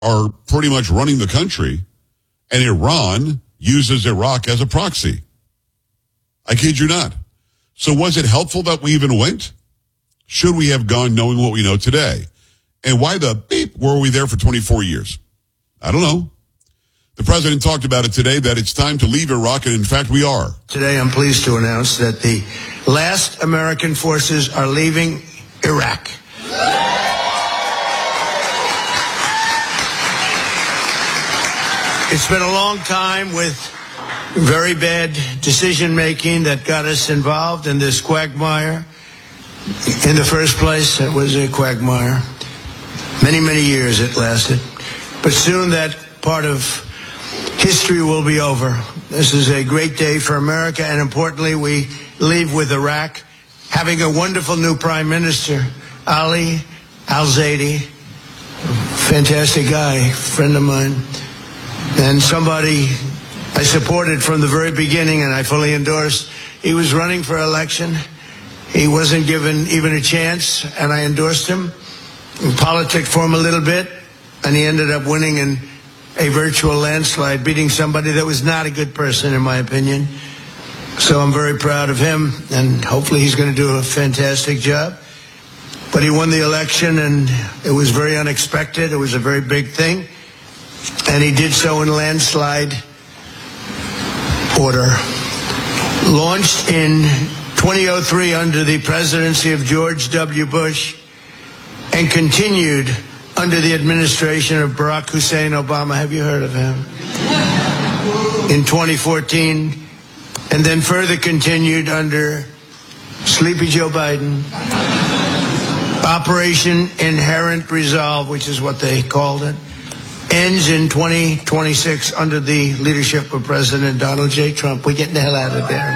are pretty much running the country, and Iran uses Iraq as a proxy. I kid you not. So was it helpful that we even went? Should we have gone knowing what we know today? And why the beep were we there for 24 years? I don't know. The president talked about it today, that it's time to leave Iraq, and in fact we are. Today I'm pleased to announce that the last American forces are leaving Iraq. It's been a long time with very bad decision-making that got us involved in this quagmire. In the first place, it was a quagmire. Many, many years it lasted. But soon that part of history will be over. This is a great day for America, and importantly, we leave with Iraq having a wonderful new prime minister, Ali Al-Zaidi. Fantastic guy, friend of mine, and somebody I supported from the very beginning, and I fully endorsed. He was running for election. He wasn't given even a chance, and I endorsed him. We politicked for him a little bit, and he ended up winning in a virtual landslide, beating somebody that was not a good person, in my opinion. So I'm very proud of him, and hopefully he's going to do a fantastic job. But he won the election, and it was very unexpected. It was a very big thing, and he did so in landslide order. Launched in 2003 under the presidency of George W. Bush, and continued under the administration of Barack Hussein Obama. Have you heard of him? In 2014, and then further continued under Sleepy Joe Biden. Operation Inherent Resolve, which is what they called it, ends in 2026 under the leadership of President Donald J. Trump. We're getting the hell out of there.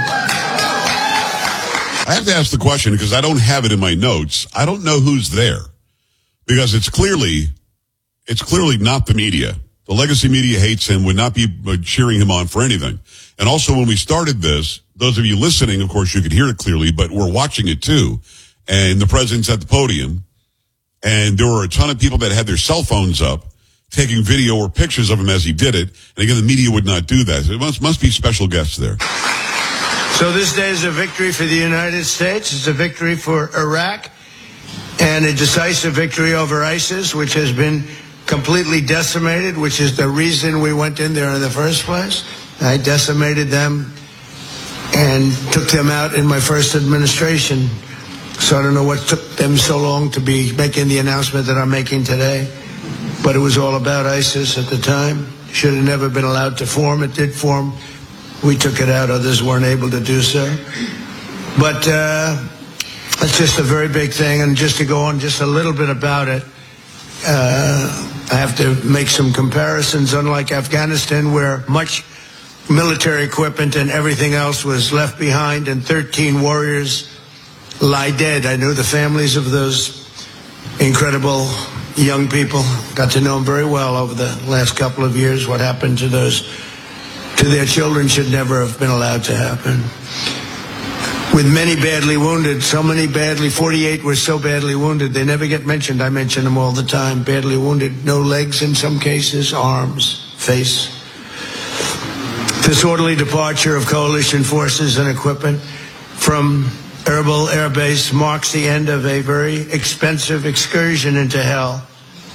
I have to ask the question because I don't have it in my notes. I don't know who's there because it's clearly not the media. The legacy media hates him, would not be cheering him on for anything. And also when we started this, those of you listening, of course, you could hear it clearly, but we're watching it too. And the president's at the podium, and there were a ton of people that had their cell phones up, taking video or pictures of him as he did it. And again, the media would not do that. So it must be special guests there. So this day is a victory for the United States. It's a victory for Iraq, and a decisive victory over ISIS, which has been completely decimated, which is the reason we went in there in the first place. I decimated them and took them out in my first administration. So I don't know what took them so long to be making the announcement that I'm making today. But it was all about ISIS at the time. Should have never been allowed to form. It did form. We took it out. Others weren't able to do so. But that's just a very big thing. And just to go on just a little bit about it, I have to make some comparisons. Unlike Afghanistan, where much military equipment and everything else was left behind and 13 warriors lie dead. I knew the families of those incredible young people. Got to know them very well over the last couple of years. What happened to their children should never have been allowed to happen. With many badly wounded, 48 were so badly wounded, they never get mentioned. I mention them all the time. Badly wounded, no legs in some cases, arms, face. Disorderly departure of coalition forces and equipment from Erbil Air Base marks the end of a very expensive excursion into hell.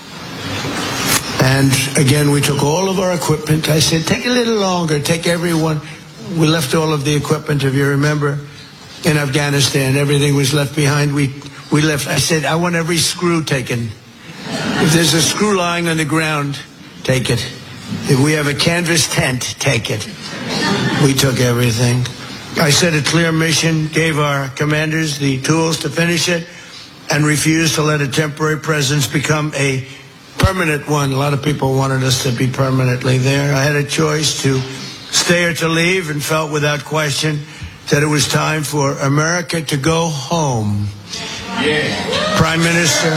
And again, we took all of our equipment. I said, take a little longer, take everyone. We left all of the equipment, if you remember, in Afghanistan. Everything was left behind. We left. I said, I want every screw taken. If there's a screw lying on the ground, take it. If we have a canvas tent, take it. We took everything. I set a clear mission, gave our commanders the tools to finish it, and refused to let a temporary presence become a permanent one. A lot of people wanted us to be permanently there. I had a choice to stay or to leave, and felt without question that it was time for America to go home. Yeah. Prime Minister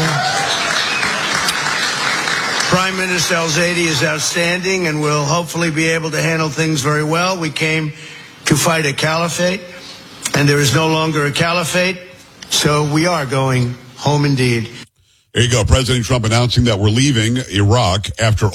Al-Zaidi is outstanding and will hopefully be able to handle things very well. We came to fight a caliphate, and there is no longer a caliphate, so we are going home indeed. There you go. President Trump announcing that we're leaving Iraq after